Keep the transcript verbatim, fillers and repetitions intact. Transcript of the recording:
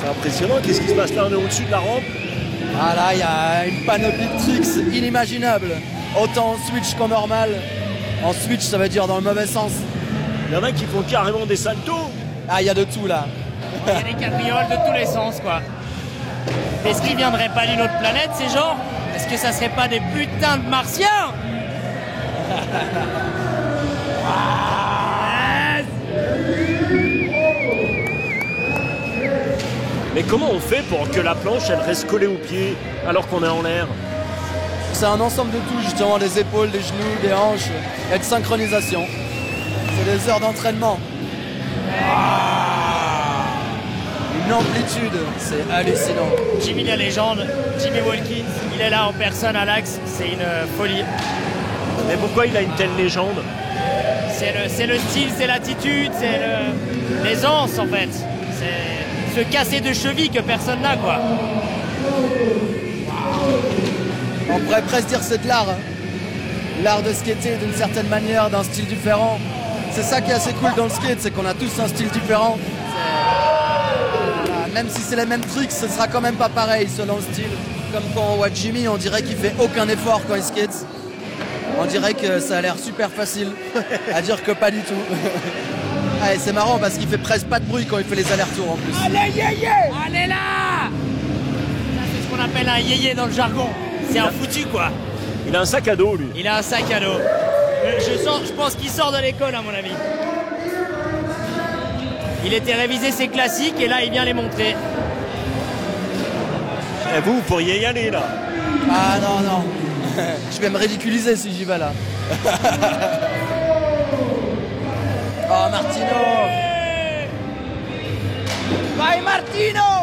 C'est impressionnant, qu'est-ce qui se passe là? On est au-dessus de la rampe. Ah là, il y a une panoplie de tricks inimaginables. Autant en switch qu'en normal. En switch, ça veut dire dans le mauvais sens. Il y en a qui font carrément des saltos. Ah, il y a de tout là. Il y a des cabrioles de tous les sens, quoi. Est-ce qu'ils viendraient pas d'une autre planète, ces gens? Est-ce que ça serait pas des putains de martiens? Mais comment on fait pour que la planche, elle reste collée aux pieds alors qu'on est en l'air? C'est un ensemble de tout, justement, des épaules, des genoux, des hanches, et de synchronisation. C'est des heures d'entraînement. Une amplitude, c'est hallucinant. Jimmy la légende, Jimmy Watkins, il est là en personne à l'axe, c'est une folie. Mais pourquoi il a une telle légende? C'est le, c'est le style, c'est l'attitude, c'est le, l'aisance en fait. C'est ce cassé de cheville que personne n'a, quoi. On pourrait presque dire que c'est de l'art. Hein. L'art de skater d'une certaine manière, d'un style différent. C'est ça qui est assez cool dans le skate, c'est qu'on a tous un style différent. Voilà, même si c'est les mêmes tricks, ce sera quand même pas pareil selon le style. Comme quand on voit Jimmy, on dirait qu'il fait aucun effort quand il skate. On dirait que ça a l'air super facile, à dire que pas du tout. Ah, et c'est marrant parce qu'il fait presque pas de bruit quand il fait les allers-retours en plus. Allez, yéyé! Allez là! Ça, c'est ce qu'on appelle un yéyé dans le jargon. C'est un foutu, quoi. Il a un sac à dos, lui. Il a un sac à dos. Je, sens, je pense qu'il sort de l'école, à mon avis. Il était révisé ses classiques et là, il vient les montrer. Et vous, vous pourriez y aller, là. Ah non, non. Je vais me ridiculiser si j'y vais, là. Oh, Martino! Vai, Martino!